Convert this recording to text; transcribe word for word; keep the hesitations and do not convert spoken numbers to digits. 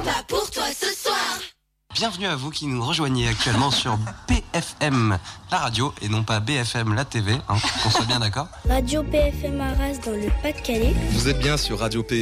Pas pour toi ce soir. Bienvenue à vous qui nous rejoignez actuellement sur B F M, la radio, et non pas B F M, la T V, hein, qu'on soit bien d'accord. Radio P F M Arras dans le Pas-de-Calais. Vous êtes bien sur Radio P